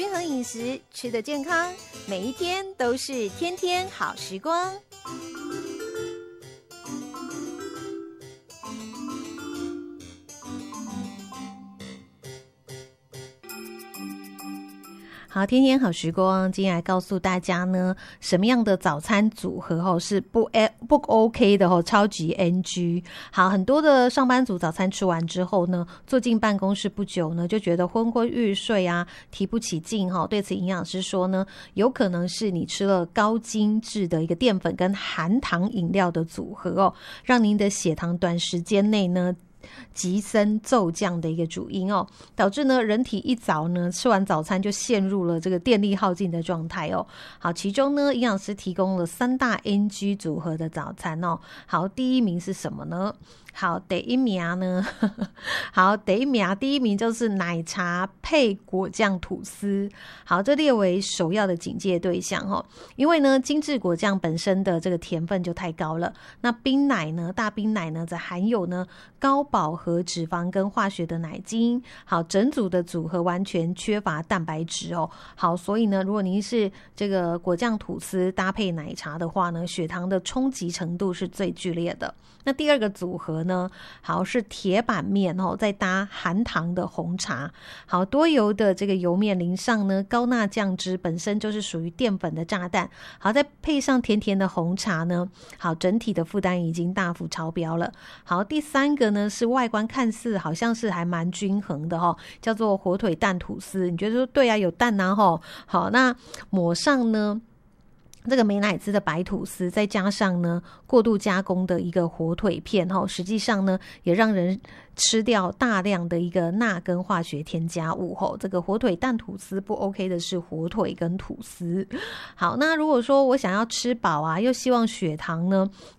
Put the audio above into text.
均衡饮食，吃得健康，每一天都是天天好时光。好，天天好时光，今天来告诉大家呢，什么样的早餐组合是不 OK 的超级 NG。好，很多的上班族早餐吃完之后呢，坐进办公室不久呢，就觉得昏昏欲睡啊，提不起劲对此营养师说呢，有可能是你吃了高精致的一个淀粉跟含糖饮料的组合让您的血糖短时间内呢急升骤降的一个主因导致呢人体一早呢吃完早餐就陷入了这个电力耗尽的状态好，其中呢营养师提供了3大 NG 组合的早餐好，第一名是什么呢？好，第一名呢好，第一名就是奶茶配果酱吐司。好，这列为首要的警戒对象因为呢精致果酱本身的这个甜分就太高了，那冰奶呢，大冰奶呢则含有呢高饱和脂肪跟化学的奶精。好，整组的组合完全缺乏蛋白质好，所以呢如果您是这个果酱吐司搭配奶茶的话呢，血糖的冲击程度是最剧烈的。那第二个组合呢，好，是铁板面再搭含糖的红茶。好，多油的这个油面淋上呢高钠酱汁，本身就是属于淀粉的炸弹。好，再配上甜甜的红茶呢，好，整体的负担已经大幅超标了。好，第三个呢是外观看似好像是还蛮均衡的叫做火腿蛋吐司。你觉得说对啊，有蛋啊好，那抹上呢这个美乃滋的白吐司，再加上呢过度加工的一个火腿片实际上呢也让人吃掉大量的一个钠跟化学添加物这个火腿蛋吐司不 OK 的是火腿跟吐司。好，那如果说我想要吃饱啊，又希望血糖呢